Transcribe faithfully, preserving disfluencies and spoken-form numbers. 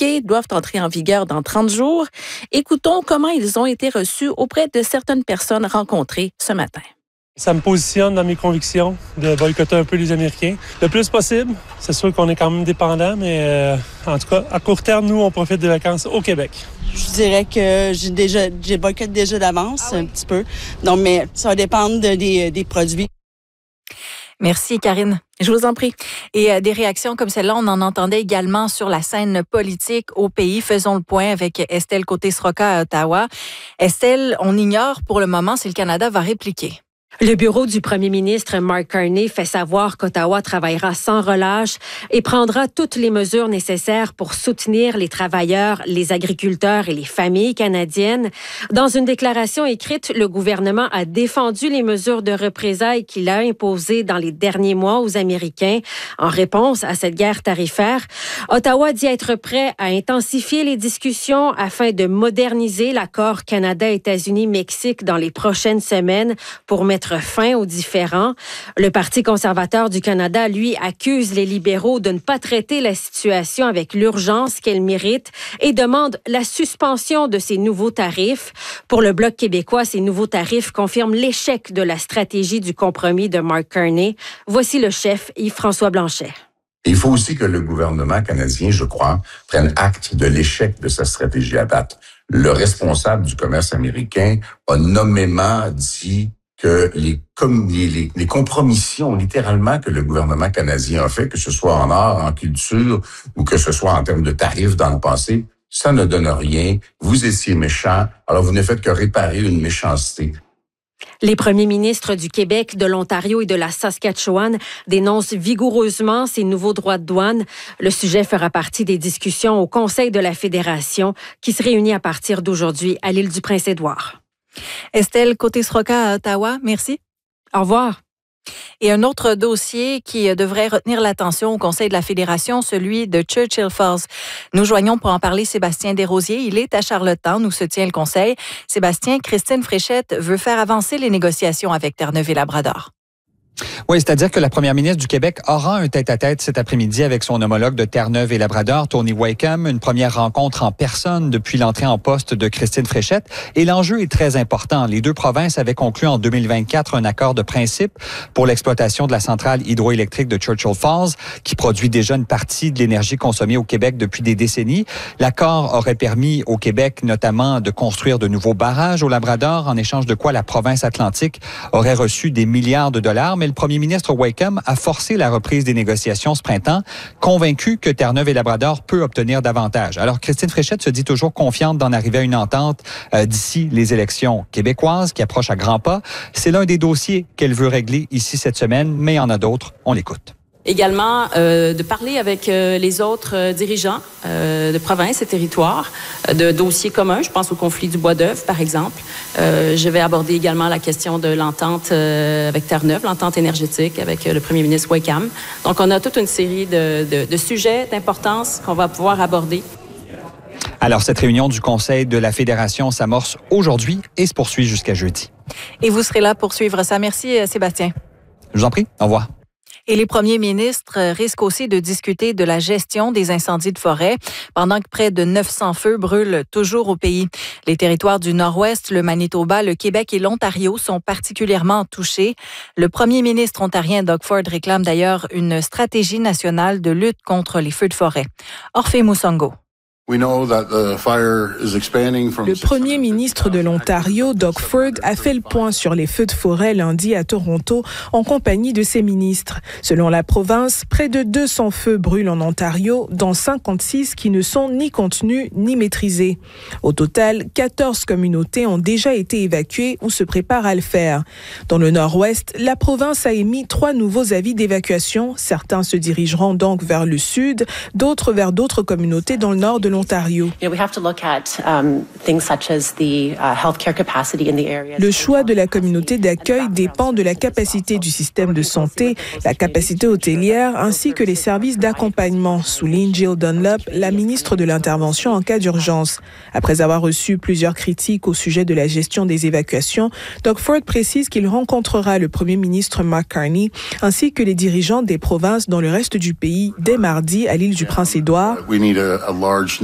communiqués doivent entrer en vigueur dans trente jours. Écoutons comment ils ont été reçus auprès de certaines personnes rencontrées ce matin. Ça me positionne dans mes convictions de boycotter un peu les Américains. Le plus possible. C'est sûr qu'on est quand même dépendant, mais euh, en tout cas, à court terme, nous, on profite des vacances au Québec. Je dirais que j'ai déjà, j'ai boycotté déjà d'avance, ah oui. un petit peu. Donc, mais ça va dépendre de, des, des produits. Merci, Karine. Je vous en prie. Et euh, des réactions comme celle-là, on en entendait également sur la scène politique au pays. Faisons le point avec Estelle Côté-Sroka à Ottawa. Estelle, on ignore pour le moment si le Canada va répliquer. Le bureau du premier ministre Mark Carney fait savoir qu'Ottawa travaillera sans relâche et prendra toutes les mesures nécessaires pour soutenir les travailleurs, les agriculteurs et les familles canadiennes. Dans une déclaration écrite, le gouvernement a défendu les mesures de représailles qu'il a imposées dans les derniers mois aux Américains en réponse à cette guerre tarifaire. Ottawa dit être prêt à intensifier les discussions afin de moderniser l'accord Canada-États-Unis-Mexique dans les prochaines semaines pour mettre fin aux différends. Le Parti conservateur du Canada, lui, accuse les libéraux de ne pas traiter la situation avec l'urgence qu'elle mérite et demande la suspension de ces nouveaux tarifs. Pour le Bloc québécois, ces nouveaux tarifs confirment l'échec de la stratégie du compromis de Mark Carney. Voici le chef Yves-François Blanchet. Il faut aussi que le gouvernement canadien, je crois, prenne acte de l'échec de sa stratégie à date. Le responsable du commerce américain a nommément dit que les, comme les, les, les compromissions, littéralement, que le gouvernement canadien a fait, que ce soit en art, en culture, ou que ce soit en termes de tarifs dans le passé, ça ne donne rien. Vous étiez méchants, alors vous ne faites que réparer une méchanceté. Les premiers ministres du Québec, de l'Ontario et de la Saskatchewan dénoncent vigoureusement ces nouveaux droits de douane. Le sujet fera partie des discussions au Conseil de la Fédération qui se réunit à partir d'aujourd'hui à l'île du Prince-Édouard. Estelle Côté-Sroka à Ottawa, merci. Au revoir. Et un autre dossier qui devrait retenir l'attention au Conseil de la Fédération, celui de Churchill Falls. Nous joignons pour en parler Sébastien Desrosiers. Il est à Charlottetown où se tient le Conseil. Sébastien, Christine Fréchette veut faire avancer les négociations avec Terre-Neuve et Labrador. Oui, c'est-à-dire que la première ministre du Québec aura un tête-à-tête cet après-midi avec son homologue de Terre-Neuve et Labrador, Tony Wakeham, une première rencontre en personne depuis l'entrée en poste de Christine Fréchette. Et l'enjeu est très important. Les deux provinces avaient conclu en deux mille vingt-quatre un accord de principe pour l'exploitation de la centrale hydroélectrique de Churchill Falls, qui produit déjà une partie de l'énergie consommée au Québec depuis des décennies. L'accord aurait permis au Québec notamment de construire de nouveaux barrages au Labrador, en échange de quoi la province atlantique aurait reçu des milliards de dollars. Mais le premier ministre Wakeham a forcé la reprise des négociations ce printemps, convaincu que Terre-Neuve et Labrador peut obtenir davantage. Alors, Christine Fréchette se dit toujours confiante d'en arriver à une entente euh, d'ici les élections québécoises qui approchent à grands pas. C'est l'un des dossiers qu'elle veut régler ici cette semaine, mais il y en a d'autres. On l'écoute. Également, euh, de parler avec euh, les autres euh, dirigeants euh, de provinces et territoires euh, de dossiers communs. Je pense au conflit du Bois-d'Œuvre, par exemple. Euh, je vais aborder également la question de l'entente euh, avec Terre-Neuve, l'entente énergétique avec euh, le premier ministre Wakeham. Donc, on a toute une série de, de, de sujets d'importance qu'on va pouvoir aborder. Alors, cette réunion du Conseil de la Fédération s'amorce aujourd'hui et se poursuit jusqu'à jeudi. Et vous serez là pour suivre ça. Merci, Sébastien. Je vous en prie. Au revoir. Et les premiers ministres risquent aussi de discuter de la gestion des incendies de forêt pendant que près de neuf cents feux brûlent toujours au pays. Les territoires du Nord-Ouest, le Manitoba, le Québec et l'Ontario sont particulièrement touchés. Le premier ministre ontarien Doug Ford réclame d'ailleurs une stratégie nationale de lutte contre les feux de forêt. Orphée Moussango. Le premier ministre de l'Ontario, Doug Ford, a fait le point sur les feux de forêt lundi à Toronto en compagnie de ses ministres. Selon la province, près de deux cents feux brûlent en Ontario, dont cinquante-six qui ne sont ni contenus ni maîtrisés. Au total, quatorze communautés ont déjà été évacuées ou se préparent à le faire. Dans le Nord-Ouest, la province a émis trois nouveaux avis d'évacuation. Certains se dirigeront donc vers le sud, d'autres vers d'autres communautés dans le nord de l'Ontario. Le choix de la communauté d'accueil dépend de la capacité du système de santé, la capacité hôtelière ainsi que les services d'accompagnement, souligne Jill Dunlop, la ministre de l'Intervention en cas d'urgence. Après avoir reçu plusieurs critiques au sujet de la gestion des évacuations, Doug Ford précise qu'il rencontrera le premier ministre Mark Carney ainsi que les dirigeants des provinces dans le reste du pays dès mardi à l'île du Prince-Édouard.